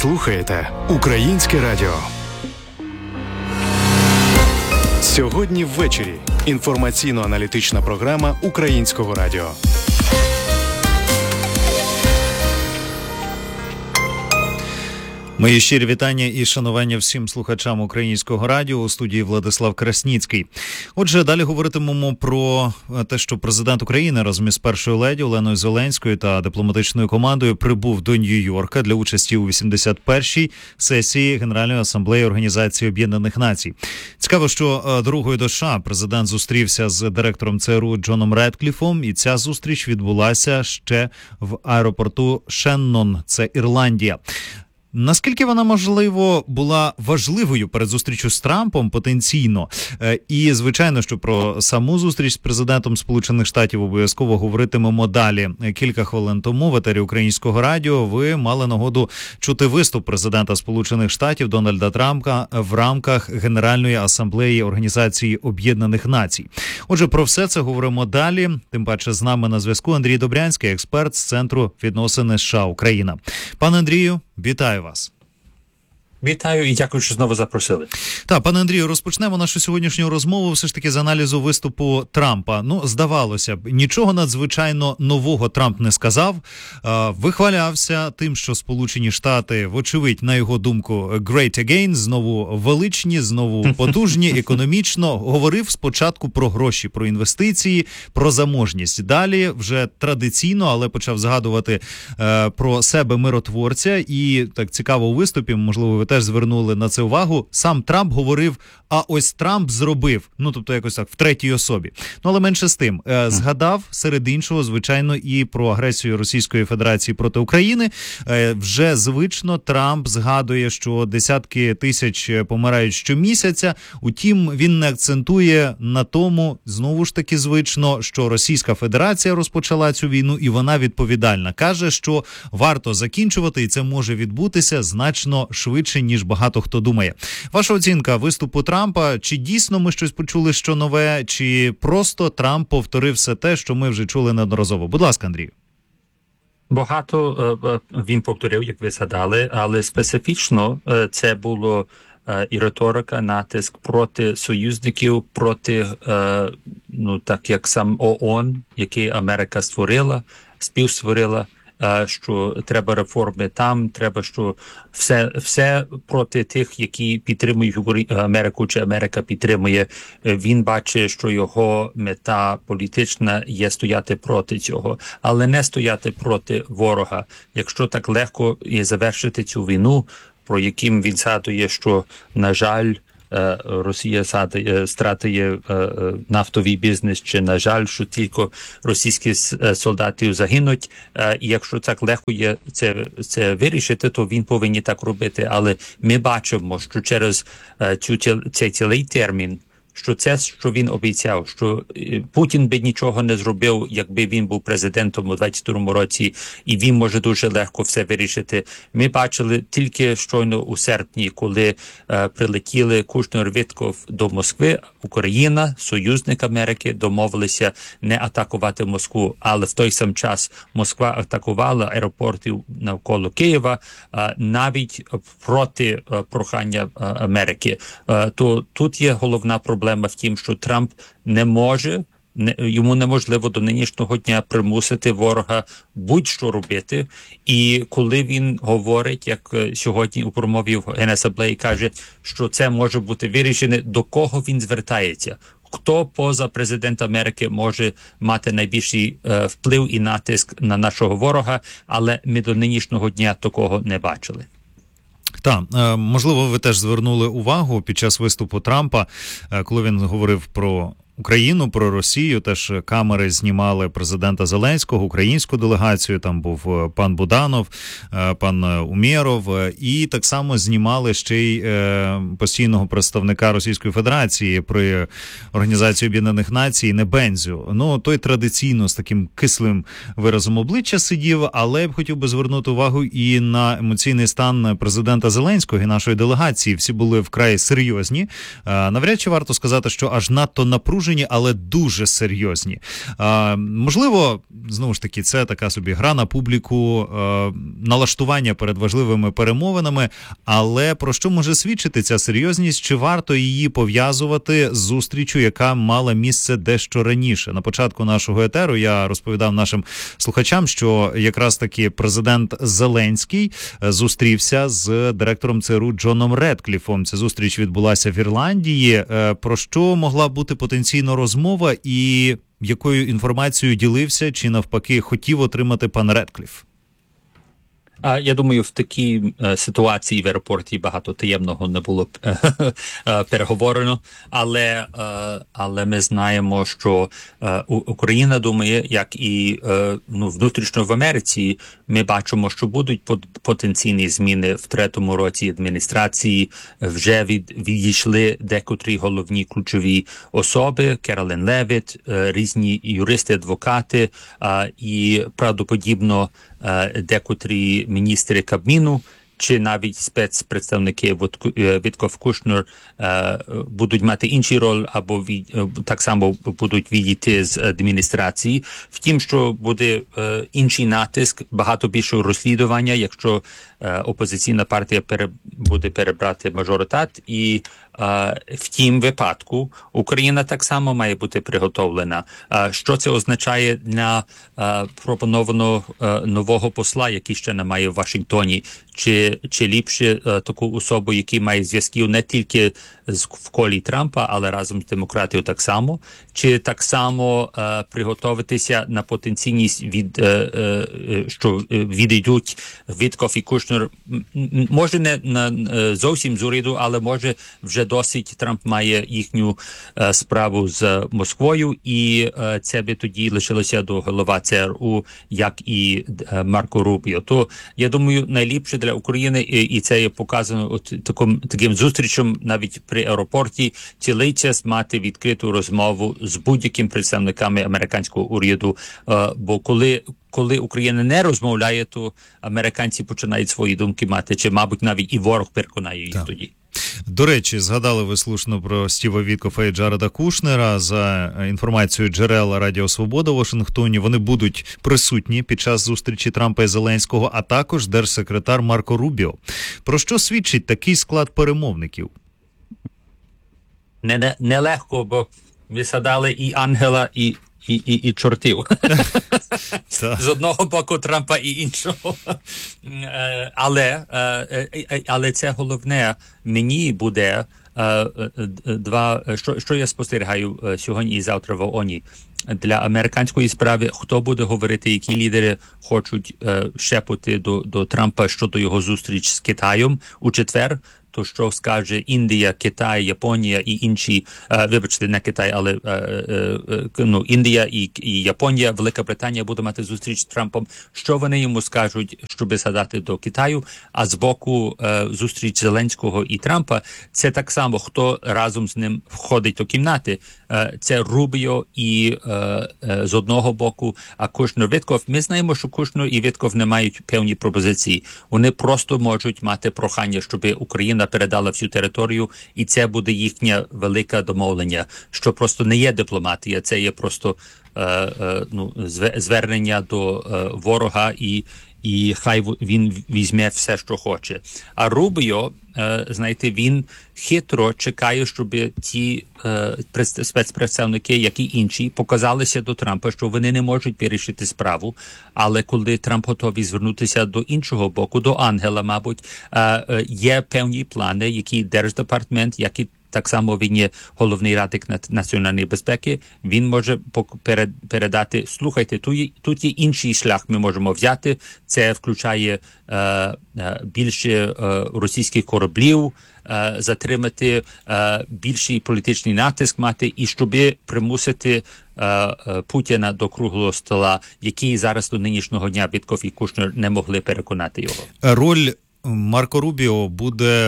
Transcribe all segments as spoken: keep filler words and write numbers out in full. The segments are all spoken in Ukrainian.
слухаєте Українське радіо. Сьогодні ввечері. Інформаційно-аналітична програма Українського радіо. Мої щирі вітання і шанування всім слухачам Українського радіо. У студії Владислав Красніцький. Отже, далі говоритимемо про те, що президент України разом із першою леді Оленою Зеленською та дипломатичною командою прибув до Нью-Йорка для участі у вісімдесят першій сесії Генеральної асамблеї Організації Об'єднаних Націй. Цікаво, що дорогою до США президент зустрівся з директором ЦРУ Джоном Редкліфом, і ця зустріч відбулася ще в аеропорту Шеннон, це Ірландія. Наскільки вона, можливо, була важливою перед зустрічю з Трампом потенційно? І, звичайно, що про саму зустріч з президентом Сполучених Штатів обов'язково говоритимемо далі. Кілька хвилин тому в етері Українського радіо ви мали нагоду чути виступ президента Сполучених Штатів Дональда Трампа в рамках Генеральної асамблеї Організації Об'єднаних Націй. Отже, про все це говоримо далі. Тим паче з нами на зв'язку Андрій Добрянський, експерт з Центру відносин США-Україна. Пане Андрію, вітаю вас. Вітаю і дякую, що знову запросили. Так, пане Андрію, розпочнемо нашу сьогоднішню розмову все ж таки з аналізу виступу Трампа. Ну, здавалося б, нічого надзвичайно нового Трамп не сказав. Вихвалявся тим, що Сполучені Штати, вочевидь, на його думку, great again, знову величні, знову потужні, економічно. Говорив спочатку про гроші, про інвестиції, про заможність. Далі вже традиційно, але почав згадувати про себе миротворця. І так цікаво у виступі, можливо, ви теж звернули на це увагу, сам Трамп говорив, а ось Трамп зробив, ну, тобто якось так, в третій особі. Ну, але менше з тим, е, згадав, серед іншого, звичайно, і про агресію Російської Федерації проти України. Е, вже звично Трамп згадує, що десятки тисяч помирають щомісяця, утім, він не акцентує на тому, знову ж таки звично, що Російська Федерація розпочала цю війну і вона відповідальна. Каже, що варто закінчувати, і це може відбутися значно швидше, ніж багато хто думає. Ваша оцінка виступу Трампа, чи дійсно ми щось почули, що нове, чи просто Трамп повторив все те, що ми вже чули неодноразово? Будь ласка, Андрію. Багато він повторив, як ви згадали, але специфічно це було і риторика, натиск проти союзників, проти, ну так як сам ООН, який Америка створила, співстворила, що треба реформи там, треба, що все, все проти тих, які підтримують Америку, чи Америка підтримує. Він бачить, що його мета політична є стояти проти цього, але не стояти проти ворога. Якщо так легко є завершити цю війну, про яким він згадує, що, на жаль, Росія стратує нафтовий бізнес, чи, на жаль, що тільки російські солдати загинуть. І якщо так легко є це, це вирішити, то він повинен так робити. Але ми бачимо, що через цю, цей цілий термін, що це, що він обіцяв, що Путін би нічого не зробив, якби він був президентом у двадцять другому році, і він може дуже легко все вирішити. Ми бачили тільки щойно у серпні, коли е, прилетіли Кушнер, Вітков до Москви, Україна, союзник Америки, домовилися не атакувати Москву, але в той сам час Москва атакувала аеропорти навколо Києва, е, навіть проти е, прохання е, Америки. Е, то тут є головна проблема. Проблема в тім, що Трамп не може, не, йому неможливо до нинішнього дня примусити ворога будь-що робити. І коли він говорить, як сьогодні у промові в Генасамблеї каже, що це може бути вирішено, до кого він звертається? Хто поза президентом Америки може мати найбільший е, вплив і натиск на нашого ворога? Але ми до нинішнього дня такого не бачили. Так, можливо, ви теж звернули увагу під час виступу Трампа, коли він говорив про Україну, про Росію, теж камери знімали президента Зеленського, українську делегацію, там був пан Буданов, пан Умєров, і так само знімали ще й постійного представника Російської Федерації при Організації Об'єднаних Націй Небензю. Ну, той традиційно з таким кислим виразом обличчя сидів, але я б хотів би звернути увагу і на емоційний стан президента Зеленського і нашої делегації. Всі були вкрай серйозні. Навряд чи варто сказати, що аж надто напружені напружені, але дуже серйозні. А, можливо, знову ж таки, це така собі гра на публіку, а, налаштування перед важливими перемовинами, але про що може свідчити ця серйозність? Чи варто її пов'язувати з зустрічю, яка мала місце дещо раніше? На початку нашого етеру я розповідав нашим слухачам, що якраз таки президент Зеленський зустрівся з директором ЦРУ Джоном Редкліфом. Ця зустріч відбулася в Ірландії. Про що могла бути потенційно розмова і якою інформацією ділився, чи навпаки хотів отримати пан Редкліф? А я думаю, в такій е, ситуації в аеропорті багато таємного не було е, е, переговорено, але, е, але ми знаємо, що е, Україна думає, як і е, ну, внутрішньо в Америці, ми бачимо, що будуть потенційні зміни в третьому році адміністрації, вже від, відійшли декотрі головні ключові особи, Керолін Левіт, е, різні юристи, адвокати е, і правдоподібно декотрі міністри Кабміну, чи навіть спецпредставники Вітков Кушнер будуть мати інші роль, або від, так само будуть відійти з адміністрації. Втім, що буде інший натиск, багато більшого розслідування, якщо опозиційна партія пере, буде перебрати мажоритет, і в тім випадку Україна так само має бути приготовлена. Що це означає для пропонованого нового посла, який ще немає в Вашингтоні? Чи, чи ліпше таку особу, який має зв'язків не тільки з в колі Трампа, але разом з демократією так само? Чи так само приготуватися на потенційність, від, що відійдуть Вітков і Кушнер? Може не на, зовсім з уряду, але може вже досить Трамп має їхню е, справу з Москвою, і е, це би тоді лишилося до голова ЦРУ, як і е, Марко Рубіо. То, я думаю, найліпше для України, і, і це є показано от таким, таким зустрічем навіть при аеропорті, цілий час мати відкриту розмову з будь-якими представниками американського уряду, е, бо коли Коли Україна не розмовляє, то американці починають свої думки мати, чи, мабуть, навіть і ворог переконає їх так. тоді. До речі, згадали ви слушно про Стіва Віткофа і Джареда Кушнера. За інформацією джерел Радіо Свобода в Вашингтоні, вони будуть присутні під час зустрічі Трампа і Зеленського, а також держсекретар Марко Рубіо. Про що свідчить такий склад перемовників? Не, не, не легко, бо висадали і ангела, і І, і, і чортів. З одного боку Трампа і іншого. Але, але це головне, мені буде два, що, що я спостерігаю сьогодні і завтра в ООНі. Для американської справи, хто буде говорити, які лідери хочуть шепoti до, до Трампа щодо його зустріч з Китаєм у четвер, то що скаже Індія, Китай, Японія і інші, е, вибачте, не Китай, але е, е, е, ну, Індія і, і Японія, Велика Британія буде мати зустріч з Трампом, що вони йому скажуть, щоб згадати до Китаю, а з боку е, зустріч Зеленського і Трампа, це так само, хто разом з ним входить до кімнати, е, це Рубіо і е, е, з одного боку, а Кушнер, Вітков. Ми знаємо, що Кушнер і Вітков не мають певні пропозиції, вони просто можуть мати прохання, щоб Україна передала всю територію, і це буде їхнє велике домовлення, що просто не є дипломатія, це є просто е, е, ну, звернення до е, ворога, і, і хай він візьме все, що хоче. А Рубіо, е, знаєте, він хитро чекає, щоб ті е, спецпредставники, як і інші, показалися до Трампа, що вони не можуть вирішити справу, але коли Трамп готовий звернутися до іншого боку, до Ангела, мабуть, е, е, є певні плани, які Держдепартамент, як і так само він є головний радник національної безпеки, він може передати, слухайте, тут є, тут є інший шлях, ми можемо взяти, це включає е, е, більше е, російських кораблів, е, затримати, е, більший політичний натиск мати, і щоб примусити е, е, Путіна до круглого стола, який зараз до нинішнього дня Вітков і Кушнер не могли переконати його. Роль Марко Рубіо буде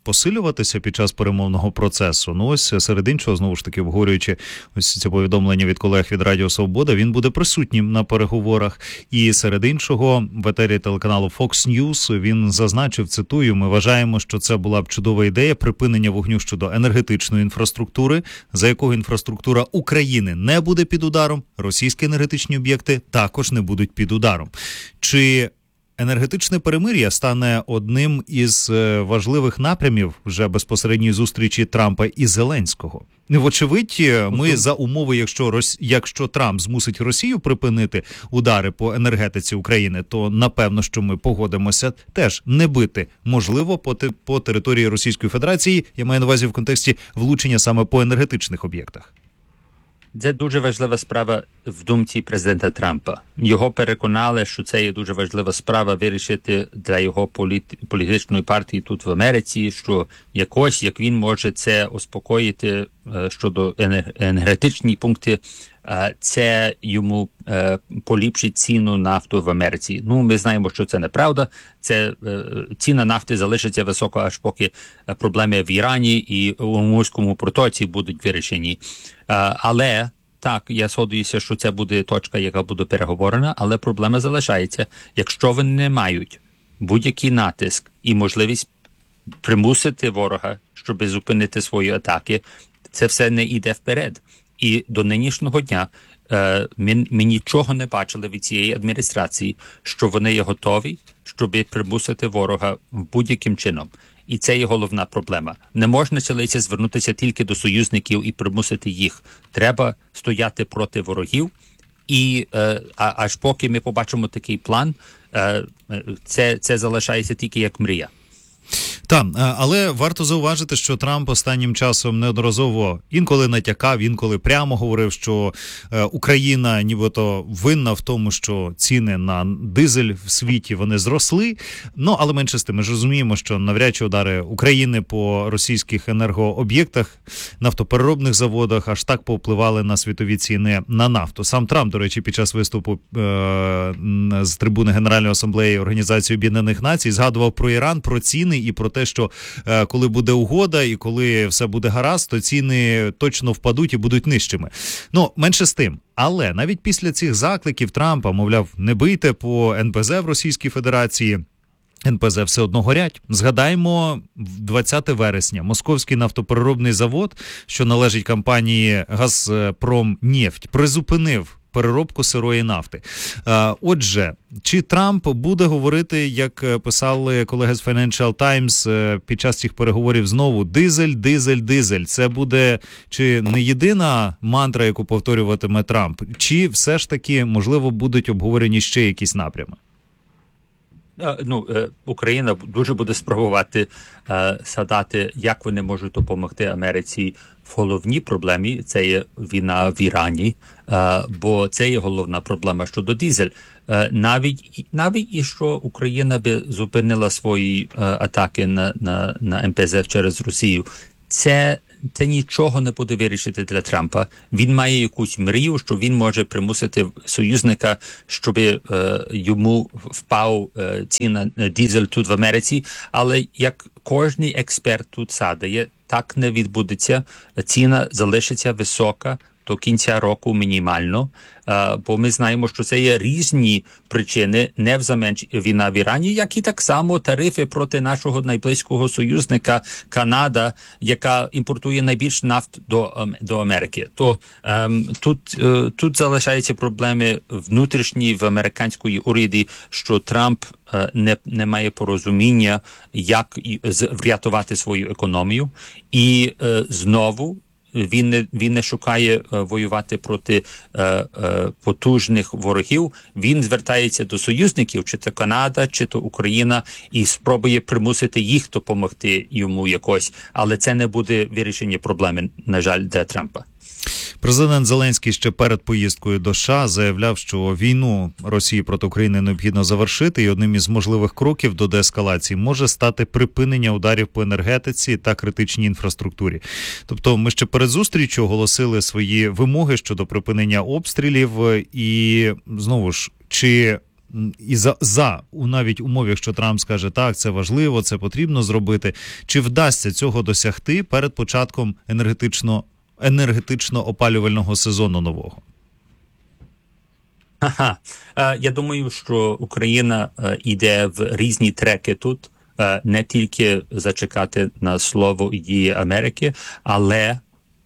посилюватися під час перемовного процесу. Ну ось серед іншого, знову ж таки, обговорюючи ось це повідомлення від колег від Радіо Свобода, він буде присутнім на переговорах. І серед іншого в етері телеканалу Fox News він зазначив, цитую, ми вважаємо, що це була б чудова ідея припинення вогню щодо енергетичної інфраструктури, за якого інфраструктура України не буде під ударом, російські енергетичні об'єкти також не будуть під ударом. Чи енергетичне перемир'я стане одним із важливих напрямів вже безпосередньої зустрічі Трампа і Зеленського? Вочевидь, ми за умови, якщо, Рос... якщо Трамп змусить Росію припинити удари по енергетиці України, то напевно, що ми погодимося теж не бити, можливо, по, те... по території Російської Федерації, я маю на увазі в контексті влучення саме по енергетичних об'єктах. Це дуже важлива справа в думці президента Трампа. Його переконали, що це є дуже важлива справа вирішити для його політ... політичної партії тут в Америці, що якось, як він може це успокоїти щодо енергетичні пункти, це йому поліпшить ціну нафту в Америці. Ну, ми знаємо, що це неправда. Це ціна нафти залишиться високо, аж поки проблеми в Ірані і у Мурському протоці будуть вирішені. Але так, я згодуюся, що це буде точка, яка буде переговорена, але проблема залишається. Якщо вони не мають будь-який натиск і можливість примусити ворога, щоб зупинити свої атаки, це все не йде вперед. І до нинішнього дня е, ми, ми нічого не бачили від цієї адміністрації, що вони є готові, щоб примусити ворога будь-яким чином. І це є головна проблема. Не можна цілиться звернутися тільки до союзників і примусити їх. Треба стояти проти ворогів. І е, а, аж поки ми побачимо такий план, е, це, це залишається тільки як мрія. Так, але варто зауважити, що Трамп останнім часом неодноразово інколи натякав, інколи прямо говорив, що Україна нібито винна в тому, що ціни на дизель в світі вони зросли. Ну, але менше з тим, ми ж розуміємо, що навряд чи удари України по російських енергооб'єктах, нафтопереробних заводах аж так повпливали на світові ціни на нафту. Сам Трамп, до речі, під час виступу е- з трибуни Генеральної асамблеї Організації Об'єднаних Націй згадував про Іран, про ціни і про те, що е, коли буде угода і коли все буде гаразд, то ціни точно впадуть і будуть нижчими. Ну, менше з тим. Але навіть після цих закликів Трампа, мовляв, не бийте по ен пе зет в Російській Федерації, ен пе зет все одно горять. Згадаємо, двадцятого вересня Московський нафтопереробний завод, що належить компанії «Газпромнефть», призупинив переробку сирої нафти. Отже, чи Трамп буде говорити, як писали колеги з Financial Times під час цих переговорів знову, дизель, дизель, дизель? Це буде чи не єдина мантра, яку повторюватиме Трамп? Чи все ж таки, можливо, будуть обговорені ще якісь напрями? Ну, Україна дуже буде спробувати е, згадати, як вони можуть допомогти Америці в головній проблемі. Це є війна в Ірані, е, бо це є головна проблема щодо дизель. Е, навіть, навіть і що Україна би зупинила свої е, атаки на, на, на ен пе зет через Росію, це Це нічого не буде вирішити для Трампа. Він має якусь мрію, що він може примусити союзника, щоб е, йому впав е, ціна на дизель тут в Америці. Але як кожний експерт тут садає, так не відбудеться. Ціна залишиться висока до кінця року мінімально, uh, бо ми знаємо, що це є різні причини, не взамен війна в Ірані, як і так само тарифи проти нашого найблизького союзника Канада, яка імпортує найбільш нафт до, um, до Америки. То um, тут, uh, тут залишаються проблеми внутрішні в американської уряді, що Трамп uh, не, не має порозуміння, як врятувати свою економію. І uh, знову Він не, він не шукає е, воювати проти е, е, потужних ворогів. Він звертається до союзників, чи то Канада, чи то Україна, і спробує примусити їх допомогти йому якось. Але це не буде вирішення проблеми, на жаль, для Трампа. Президент Зеленський ще перед поїздкою до США заявляв, що війну Росії проти України необхідно завершити, і одним із можливих кроків до деескалації може стати припинення ударів по енергетиці та критичній інфраструктурі. Тобто ми ще перед зустрічю оголосили свої вимоги щодо припинення обстрілів, і знову ж, чи і за, за у навіть умов, якщо Трамп скаже, так, це важливо, це потрібно зробити, чи вдасться цього досягти перед початком енергетично, енергетично-опалювального сезону нового? Ага. Е, Я думаю, що Україна е, йде в різні треки тут, е, не тільки зачекати на слово і дії Америки, але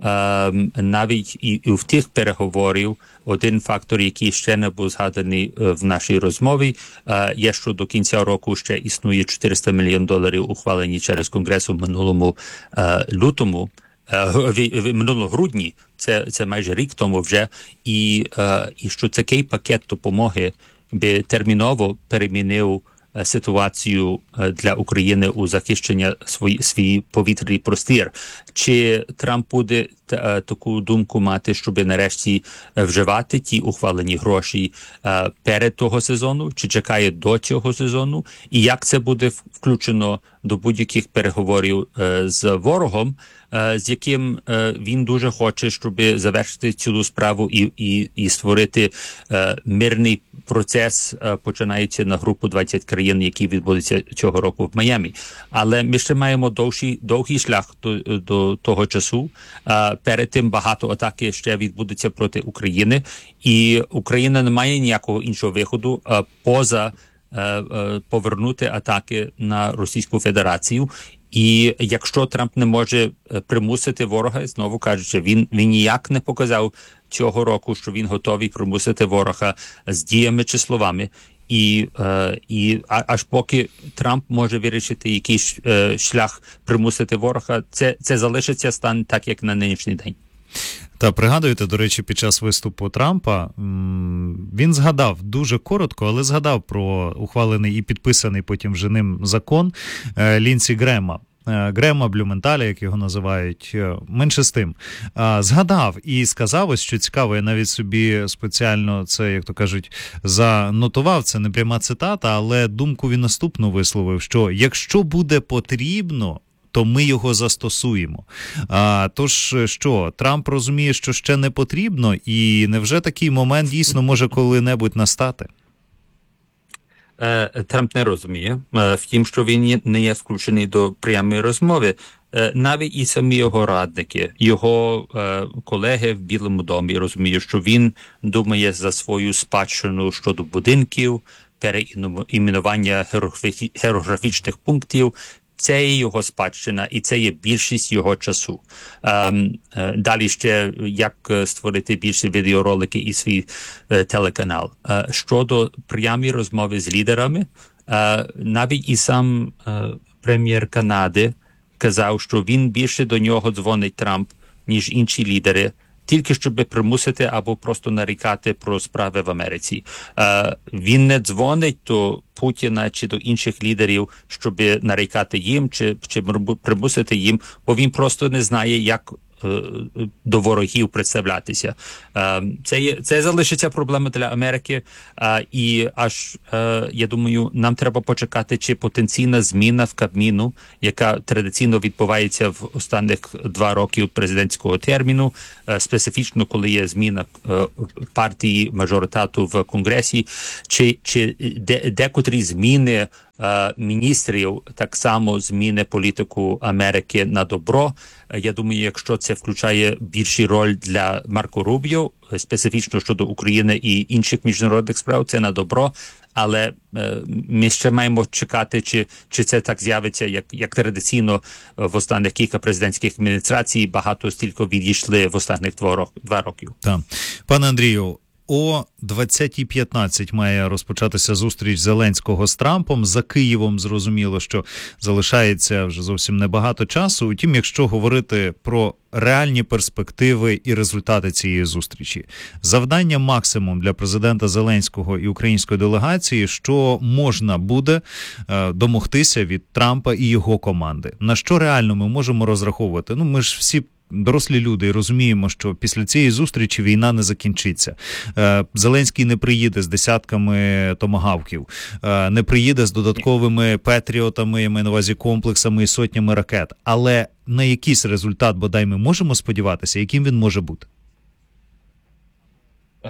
е, навіть і, і в тих переговорів один фактор, який ще не був згаданий е, в нашій розмові, е, є, що до кінця року ще існує чотириста мільйонів доларів, ухвалені через Конгрес у минулому е, лютому, в, в минулому грудні, це, це майже рік тому вже, і, е, і що такий пакет допомоги би терміново перемінив е, ситуацію е, для України у захищення свої, свій повітряний простір. Чи Трамп буде та, е, таку думку мати, щоб нарешті е, вживати ті ухвалені гроші е, перед того сезону, чи чекає до цього сезону, і як це буде включено до будь-яких переговорів е, з ворогом, з яким е, він дуже хоче, щоб завершити цю справу і, і, і створити е, мирний процес, е, починаючи на групу двадцять країн, які відбудуться цього року в Майамі. Але ми ще маємо довший, довгий шлях до, до того часу. Е, перед тим багато атаки ще відбудуться проти України, і Україна не має ніякого іншого виходу е, поза е, е, повернути атаки на Російську Федерацію. І якщо Трамп не може примусити ворога, знову кажучи, він, він ніяк не показав цього року, що він готовий примусити ворога з діями чи словами. І, е, і а, аж поки Трамп може вирішити якийсь е, шлях примусити ворога, це, це залишиться стан так, як на нинішній день. Та пригадуєте, до речі, під час виступу Трампа він згадав дуже коротко, але згадав про ухвалений і підписаний потім вже ним закон Лінсі Грема. Грема Блюменталя, як його називають, менше з тим, згадав і сказав, ось що цікаво, я навіть собі спеціально це, як то кажуть, занотував, це не пряма цитата, але думку він наступну висловив, що якщо буде потрібно, то ми його застосуємо. А, тож що, Трамп розуміє, що ще не потрібно, і невже такий момент дійсно може коли-небудь настати? Трамп не розуміє, втім, що він не є включений до прямої розмови. Навіть і самі його радники, його е, колеги в Білому домі розуміють, що він думає за свою спадщину щодо будинків, переіменування географічних пунктів. Це є його спадщина, і це є більшість його часу. Ем, е, далі ще, як створити більше відеоролики і свій е, телеканал. Е, щодо прямої розмови з лідерами, е, навіть і сам е, прем'єр Канади казав, що він більше до нього дзвонить Трамп, ніж інші лідери, тільки щоб примусити або просто нарікати про справи в Америці. Е, він не дзвонить до Путіна чи до інших лідерів, щоб нарікати їм чи, чи примусити їм, бо він просто не знає, як е, до ворогів представлятися. Е, це, є, це залишиться проблема для Америки, е, і аж, е, я думаю, нам треба почекати, чи потенційна зміна в Кабміну, яка традиційно відбувається в останніх два роки президентського терміну, е, специфічно, коли є зміна е, партії мажоритату в Конгресі, чи, чи де, декотрі зміни е, міністрів так само зміни політику Америки на добро. Я думаю, якщо це включає більшу роль для Марко Рубіо, специфічно щодо України і інших міжнародних справ, це на добро. Але е, ми ще маємо чекати, чи, чи це так з'явиться, як, як традиційно в останніх кілька президентських адміністрацій багато стільки відійшли в останніх два, рок, два роки. Так. Пане Андрію, о двадцятій п'ятнадцять має розпочатися зустріч Зеленського з Трампом. За Києвом зрозуміло, що залишається вже зовсім небагато часу. Утім, якщо говорити про реальні перспективи і результати цієї зустрічі. Завдання максимум для президента Зеленського і української делегації, що можна буде е, домогтися від Трампа і його команди. На що реально ми можемо розраховувати? Ну, ми ж всі дорослі люди і розуміємо, що після цієї зустрічі війна не закінчиться. Е, Зеленський не приїде з десятками томагавків, е, не приїде з додатковими патріотами, я маю на увазі комплексами і сотнями ракет. Але на якийсь результат, бодай, ми можемо сподіватися, яким він може бути?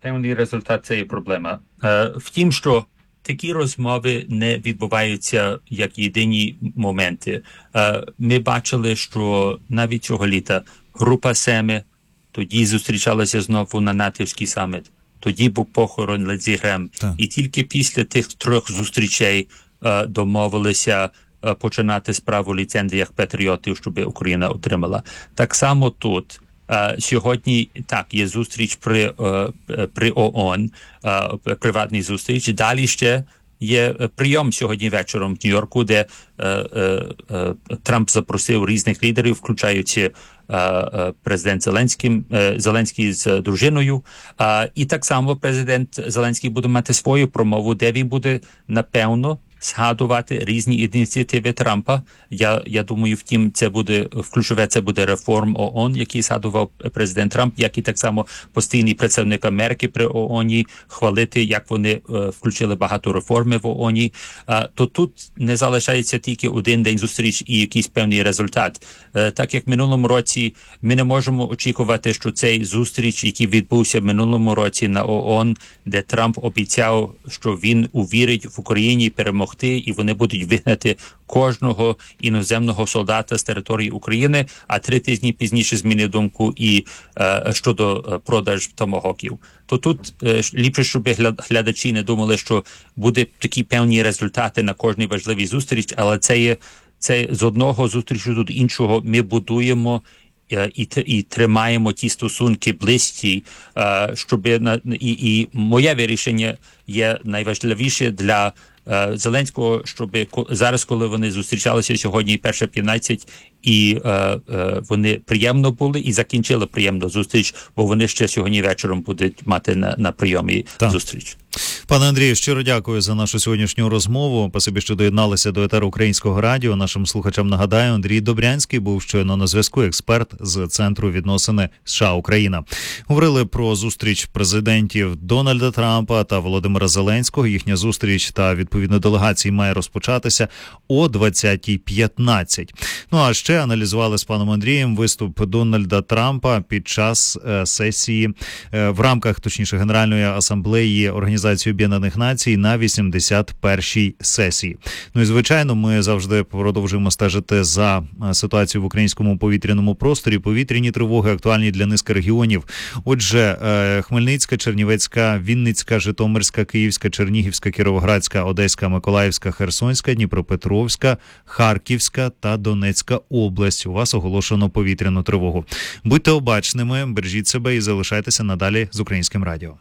певний результат цієї проблеми. Е, втім, що такі розмови не відбуваються як єдині моменти. Е, ми бачили, що навіть цього літа група Семи тоді зустрічалася знову на натівський саміт. Тоді був похорон Линдзі Грем. Так. І тільки після тих трьох зустрічей е, домовилися е, починати справу в ліцензіях патріотів, щоб Україна отримала. Так само тут. Uh, сьогодні, так, є зустріч при, uh, при ООН, uh, приватний зустріч. Далі ще є прийом сьогодні вечором в Нью-Йорку, де uh, uh, uh, Трамп запросив різних лідерів, включаючи uh, uh, президент Зеленський, uh, Зеленський з дружиною. Uh, і так само президент Зеленський буде мати свою промову, де він буде, напевно, згадувати різні ініціативи Трампа. Я, я думаю, втім, це буде, ключове це буде реформ ООН, який згадував президент Трамп, як і так само постійний представник Америки при ООНі, хвалити, як вони е, включили багато реформи в ООНі. Е, то тут не залишається тільки один день зустріч і якийсь певний результат. Е, так як в минулому році ми не можемо очікувати, що цей зустріч, який відбувся в минулому році на ООН, де Трамп обіцяв, що він увірить в Україні перемогти, і вони будуть вигнати кожного іноземного солдата з території України, а три тижні пізніше змінив думку і е, щодо е, продаж томагоків. То тут е, ліпше, щоб глядачі не думали, що буде такі певні результати на кожній важливій зустріч, але це є це з одного зустрічу до іншого ми будуємо І, і тримаємо ті стосунки близькі, щоб і, і моє вирішення є найважливіше для Зеленського, щоб зараз, коли вони зустрічалися сьогодні, перша п'ятнадцять, і е, е, вони приємно були і закінчили приємно зустріч, бо вони ще сьогодні вечором будуть мати на, на прийомі так. зустріч. Пане Андрію, щиро дякую за нашу сьогоднішню розмову. Спасибі, що доєдналися до етеру Українського радіо. Нашим слухачам нагадаю, Андрій Добрянський був щойно на зв'язку, експерт з Центру відносини США-Україна. Говорили про зустріч президентів Дональда Трампа та Володимира Зеленського. Їхня зустріч та, відповідно, делегації має розпочатися о двадцятій п'ятнадцять. Ну, а ще аналізували з паном Андрієм виступ Дональда Трампа під час е, сесії е, в рамках, точніше, Генеральної асамблеї Організації Об'єднаних Націй на вісімдесят першій сесії. Ну і, звичайно, ми завжди продовжуємо стежити за ситуацією в українському повітряному просторі. Повітряні тривоги актуальні для низки регіонів. Отже, е, Хмельницька, Чернівецька, Вінницька, Житомирська, Київська, Чернігівська, Кіровоградська, Одеська, Миколаївська, Херсонська, Дніпропетровська, Харківська та Донецька область. У вас оголошено повітряну тривогу. Будьте обачними, бережіть себе і залишайтеся надалі з Українським радіо.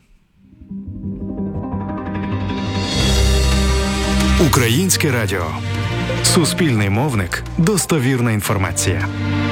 Українське радіо. Суспільний мовник. Достовірна інформація.